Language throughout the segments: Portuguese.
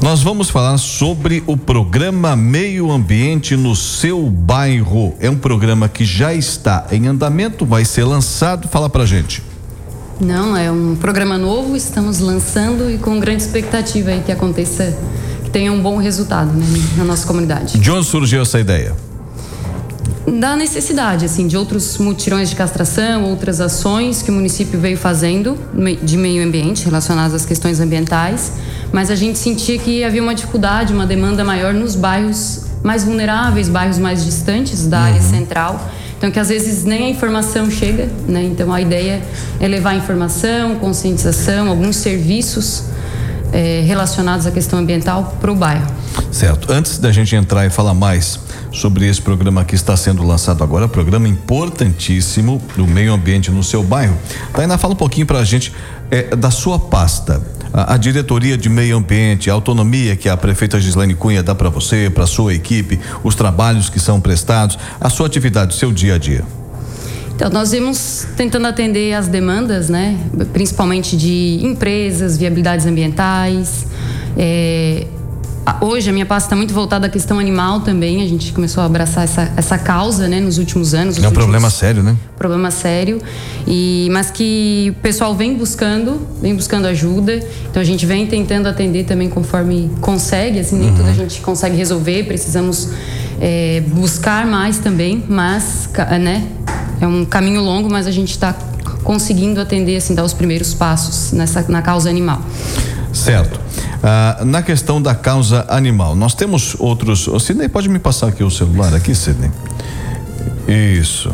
Nós vamos falar sobre o programa Meio Ambiente no Seu Bairro. É um programa que já está em andamento, vai ser lançado. Fala pra gente. Não, é um programa novo, estamos lançando e com grande expectativa aí que aconteça, que tenha um bom resultado, né, na nossa comunidade. De onde surgiu essa ideia? Da necessidade, assim, de outros mutirões de castração, outras ações que o município veio fazendo de meio ambiente, relacionadas às questões ambientais, mas a gente sentia que havia uma dificuldade, uma demanda maior nos bairros mais vulneráveis, bairros mais distantes da área central, então que às vezes nem a informação chega, né? Então a ideia é levar informação, conscientização, alguns serviços relacionados à questão ambiental para o bairro. Certo. Antes da gente entrar e falar mais sobre esse programa que está sendo lançado agora, programa importantíssimo do meio ambiente no seu bairro, Tainá, fala um pouquinho pra gente da sua pasta, a diretoria de meio ambiente, a autonomia que a prefeita Gislaine Cunha dá para você, para sua equipe, os trabalhos que são prestados, a sua atividade, o seu dia a dia. Então, nós vimos tentando atender as demandas, né, principalmente de empresas, viabilidades ambientais. Hoje a minha pasta está muito voltada à questão animal também. A gente começou a abraçar essa causa, né, nos últimos anos. É um problema sério, né? Problema sério, mas que o pessoal vem buscando ajuda. Então a gente vem tentando atender também conforme consegue, assim, nem tudo a gente consegue resolver, precisamos buscar mais também, mas, né, é um caminho longo, mas a gente está conseguindo atender, assim, dar os primeiros passos na causa animal. Certo. Na questão da causa animal, nós temos outros. Sidney, pode me passar aqui o celular aqui, Sidney? Isso.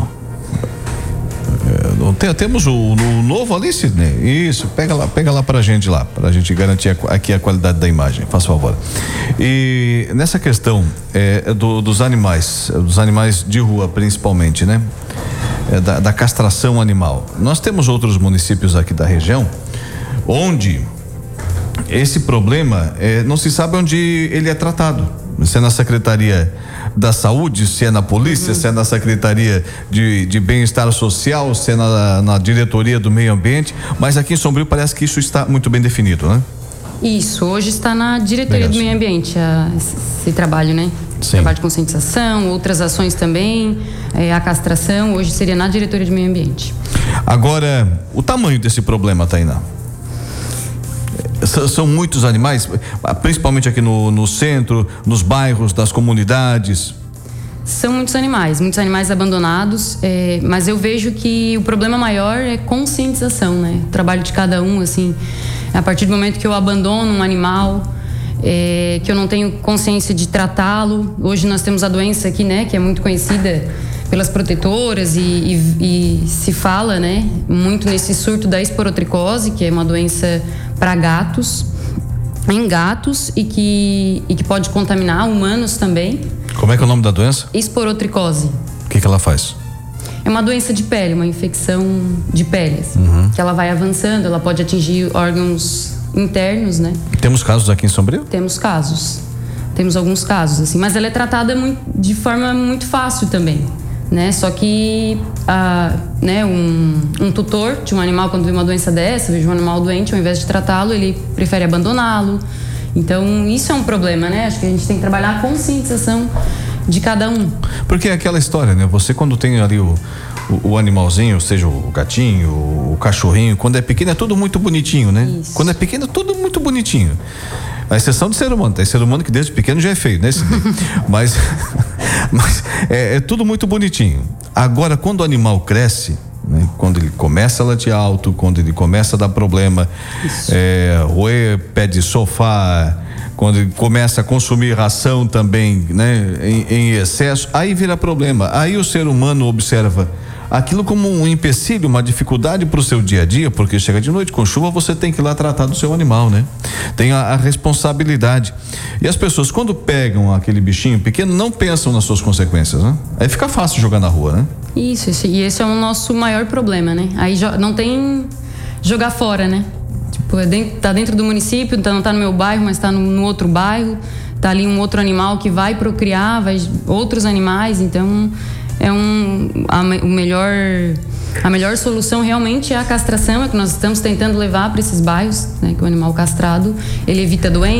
Temos o novo ali, Sidney? Isso, pega lá pra gente garantir aqui a qualidade da imagem, faz favor. E nessa questão dos animais de rua principalmente, né? Da castração animal. Nós temos outros municípios aqui da região onde esse problema não se sabe onde ele é tratado. Se é na Secretaria da Saúde, se é na Polícia, se é na Secretaria de Bem-Estar Social, se é na Diretoria do Meio Ambiente, mas aqui em Sombrio parece que isso está muito bem definido, né? Isso, hoje está na Diretoria do Meio Ambiente, esse trabalho, né? Sim. Trabalho de conscientização, outras ações também, a castração, hoje seria na Diretoria do Meio Ambiente. Agora, o tamanho desse problema, Tainá? São muitos animais, principalmente aqui no centro, nos bairros, das comunidades. São muitos animais abandonados, mas eu vejo que o problema maior é conscientização, né? O trabalho de cada um, assim, a partir do momento que eu abandono um animal, que eu não tenho consciência de tratá-lo. Hoje nós temos a doença aqui, né, que é muito conhecida pelas protetoras e se fala, né, muito nesse surto da esporotricose, que é uma doença para gatos, em gatos e que pode contaminar humanos também. Como é que é o nome da doença? Esporotricose. O que ela faz? É uma doença de pele, uma infecção de pele, assim, que ela vai avançando, ela pode atingir órgãos internos, né? Temos casos aqui em Sombrio? Temos alguns casos, assim, mas ela é tratada de forma muito fácil também, né? Só que né, um tutor de um animal, quando vê uma doença dessa, veja um animal doente, ao invés de tratá-lo, ele prefere abandoná-lo. Então isso é um problema, né? Acho que a gente tem que trabalhar a conscientização de cada um. Porque é aquela história, né? Você, quando tem ali o animalzinho, seja o gatinho, o cachorrinho, quando é pequeno é tudo muito bonitinho, né? Isso. Quando é pequeno é tudo muito bonitinho. A exceção do ser humano, tem ser humano que desde pequeno já é feio, né? mas é tudo muito bonitinho. Agora, quando o animal cresce, né? Quando ele começa a latir alto, quando ele começa a dar problema, roer pé de sofá, quando ele começa a consumir ração também, né? Em excesso, aí vira problema. Aí o ser humano observa aquilo como um empecilho, uma dificuldade para o seu dia a dia, porque chega de noite com chuva, você tem que ir lá tratar do seu animal, né? Tem a responsabilidade. E as pessoas, quando pegam aquele bichinho pequeno, não pensam nas suas consequências, né? Aí fica fácil jogar na rua, né? Isso, e esse é o nosso maior problema, né? Aí não tem jogar fora, né? Tipo, tá dentro do município, então não tá no meu bairro, mas tá no outro bairro, tá ali um outro animal que vai procriar, outros animais, então a melhor solução realmente é a castração, é que nós estamos tentando levar para esses bairros, né, que o animal castrado, ele evita doenças,